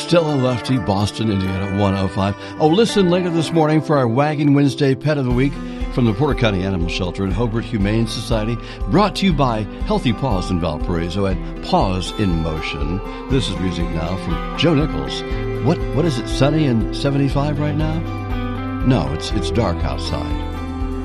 Stella Lefty, Boston, Indiana, 105. Oh, listen later this morning for our Wagging Wednesday Pet of the Week from the Porter County Animal Shelter and Hobart Humane Society, brought to you by Healthy Paws in Valparaiso and Paws in Motion. This is music now from Joe Nichols. What is it, sunny and 75 right now? No, it's dark outside.